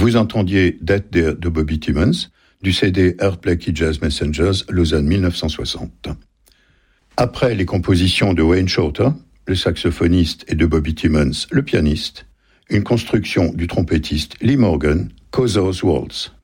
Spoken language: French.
Vous entendiez That There de Bobby Timmons, du CD Airplay Key Jazz Messengers, Lausanne 1960. Après les compositions de Wayne Shorter, le saxophoniste, et de Bobby Timmons, le pianiste, une construction du trompettiste Lee Morgan, Causeuse Waltz.